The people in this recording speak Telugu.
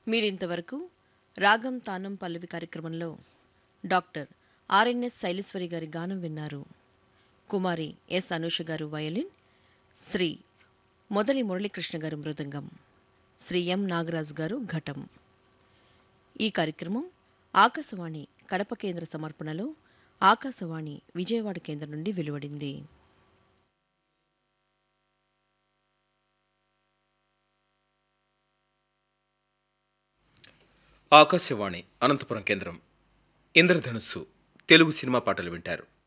మీరింతవరకు రాగం తానం పల్లవి కార్యక్రమంలో డాక్టర్ ఆర్ఎన్ఎస్ శైలేశ్వరి గారి గానం విన్నారు. కుమారి ఎస్ అనూష గారు వయలిన్, శ్రీ మొదలి మురళీకృష్ణ గారు మృదంగం, శ్రీ ఎం నాగరాజు గారు ఘటం. ఈ కార్యక్రమం ఆకాశవాణి కడప కేంద్ర సమర్పణలో ఆకాశవాణి విజయవాడ కేంద్రం నుండి వెలువడింది. ఆకాశవాణి అనంతపురం కేంద్రం. ఇంద్రధనుస్సు తెలుగు సినిమా పాటలు వింటారు.